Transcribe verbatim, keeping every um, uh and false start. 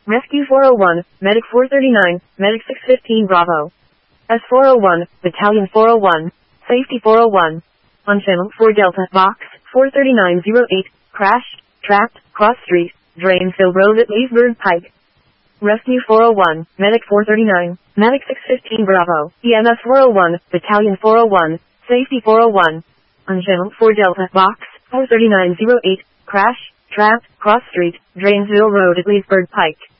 Rescue four oh one, Medic four thirty-nine, Medic six fifteen Bravo. S four oh one, Battalion four oh one, Safety four oh one. On Channel four Delta, Box four thirty-nine oh eight, crashed, trapped, cross street, Dranesville Road at Leesburg Pike. Rescue four oh one, Medic four thirty-nine, Medic six fifteen Bravo, E M S four oh one, Battalion four oh one, Safety four oh one. On Channel four Delta, Box four thirty-nine oh eight, crash, trapped, cross street, Dranesville Road at Leesburg Pike.